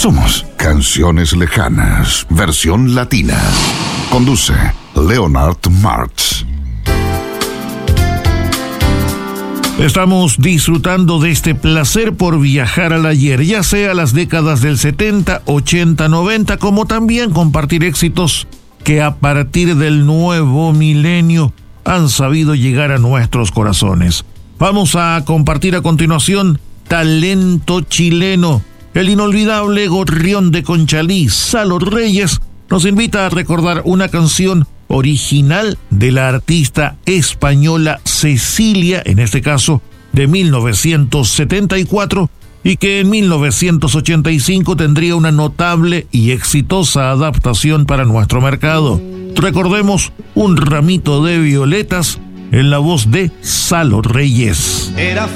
Somos Canciones Lejanas, versión latina. Conduce Leonard Martz. Estamos disfrutando de este placer por viajar al ayer, ya sea las décadas del 70, 80, 90, como también compartir éxitos que a partir del nuevo milenio han sabido llegar a nuestros corazones. Vamos a compartir a continuación Talento Chileno. El inolvidable Gorrión de Conchalí, Salo Reyes, nos invita a recordar una canción original de la artista española Cecilia, en este caso de 1974, y que en 1985 tendría una notable y exitosa adaptación para nuestro mercado. Recordemos Un ramito de violetas en la voz de Salo Reyes. Era